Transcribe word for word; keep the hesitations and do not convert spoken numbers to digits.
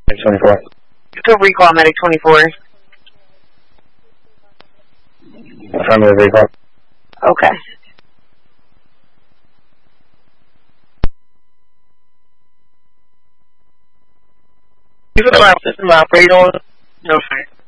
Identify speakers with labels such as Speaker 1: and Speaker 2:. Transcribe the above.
Speaker 1: twenty-four.
Speaker 2: Good recall, Medic twenty-four.
Speaker 1: Affirmative recall.
Speaker 2: Okay.
Speaker 3: You can allow system operator on. No, sir.